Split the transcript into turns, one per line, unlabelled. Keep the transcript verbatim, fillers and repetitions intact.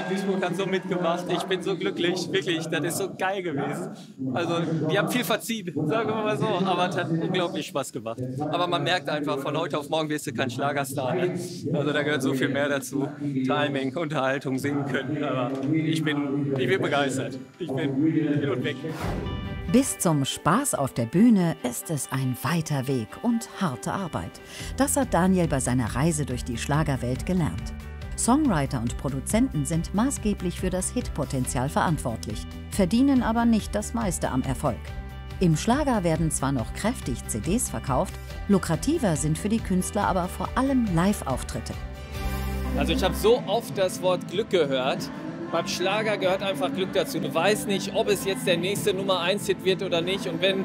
Duisburg hat so mitgemacht. Ich bin so glücklich, wirklich. Das ist so geil gewesen. Also, wir haben viel verziehen, sagen wir mal so. Aber es hat unglaublich Spaß gemacht. Aber man merkt einfach, von heute auf morgen wirst du kein Schlagerstar. Ne? Also, da gehört so viel mehr dazu. Timing, Unterhaltung, singen können. Aber ich bin, ich bin begeistert. Ich bin hin und weg.
Bis zum Spaß auf der Bühne ist es ein weiter Weg und harte Arbeit. Das hat Daniel bei seiner Reise durch die Schlagerwelt gelernt. Songwriter und Produzenten sind maßgeblich für das Hitpotenzial verantwortlich, verdienen aber nicht das meiste am Erfolg. Im Schlager werden zwar noch kräftig C Ds verkauft, lukrativer sind für die Künstler aber vor allem Live-Auftritte.
Also ich habe so oft das Wort Glück gehört. Beim Schlager gehört einfach Glück dazu. Du weißt nicht, ob es jetzt der nächste Nummer eins Hit wird oder nicht. Und wenn